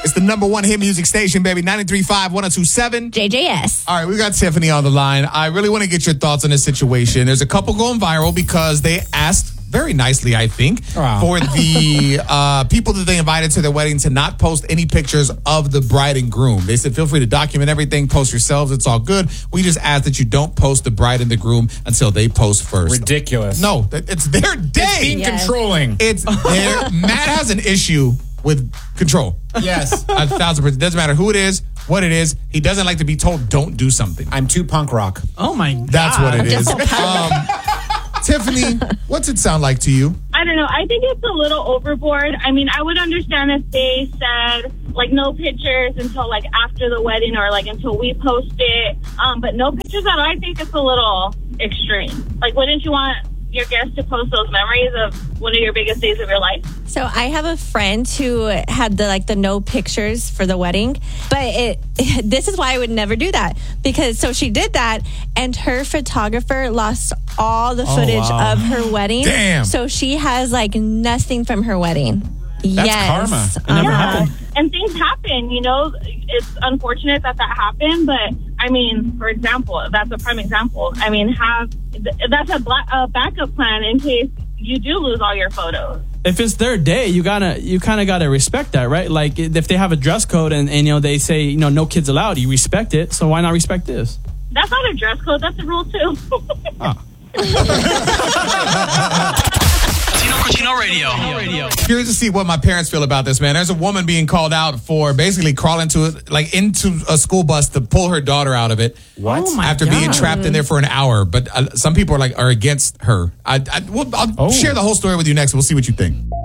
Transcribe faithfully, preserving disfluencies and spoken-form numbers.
It's the number one hit music station, baby. ninety-three point five, one oh two point seven. J J S. All right, we got Tiffany on the line. I really want to get your thoughts on this situation. There's a couple going viral because they asked very nicely, I think, wow. for the uh, people that they invited to their wedding to not post any pictures of the bride and groom. They said, feel free to document everything, post yourselves. It's all good. We just ask that you don't post the bride and the groom until they post first. Ridiculous. No, it's their day. It's being yes. controlling. It's their, Matt has an issue with control. Yes. A thousand percent. Doesn't matter who it is, what it is. He doesn't like to be told, don't do something. I'm too punk rock. Oh, my God. That's what it is. Um, Tiffany, what's it sound like to you? I don't know. I think it's a little overboard. I mean, I would understand if they said, like, no pictures until, like, after the wedding or, like, until we post it. Um, but no pictures at all. I think it's a little extreme. Like, wouldn't you want your guests to post those memories of one of your biggest days of your life? So I have a friend who had the like the no pictures for the wedding, but it this is why I would never do that, because so she did that and her photographer lost all the footage oh, wow. of her wedding. Damn. So she has like nothing from her wedding. That's yes. karma. It Uh-huh. never Yeah. happened. And things happen, you know. It's unfortunate that that happened, but I mean, for example, that's a prime example. I mean, have that's a, black, a backup plan in case you do lose all your photos. If it's their day, you gotta, you kind of gotta respect that, right? Like if they have a dress code and, and you know they say you know no kids allowed, you respect it. So why not respect this? That's not a dress code. That's a rule too. Oh. Tino Cucino Radio. Radio. Curious to see what my parents feel about this, man. There's a woman being called out for basically crawling to it, like into a school bus to pull her daughter out of it. What? Oh my After God. being trapped in there for an hour. But uh, some people are like are against her. I, I we'll, I'll Oh. share the whole story with you next. We'll see what you think.